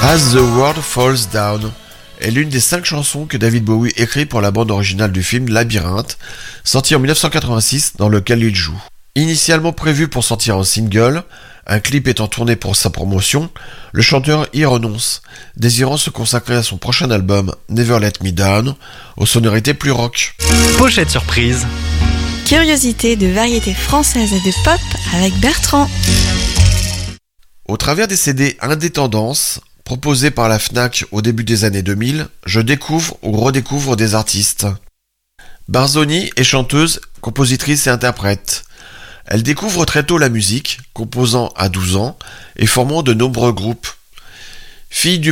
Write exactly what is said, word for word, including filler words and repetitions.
As the World Falls Down est l'une des cinq chansons que David Bowie écrit pour la bande originale du film Labyrinthe, sorti en dix-neuf cent quatre-vingt-six, dans lequel il joue. Initialement prévu pour sortir en single, un clip étant tourné pour sa promotion, le chanteur y renonce, désirant se consacrer à son prochain album Never Let Me Down, aux sonorités plus rock. Pochette surprise. Curiosité de variété française et de pop avec Bertrand. Au travers des C D indé tendance proposés par la Fnac au début des années deux mille, je découvre ou redécouvre des artistes. Barzoni est chanteuse, compositrice et interprète. Elle découvre très tôt la musique, composant à douze ans et formant de nombreux groupes. Fille du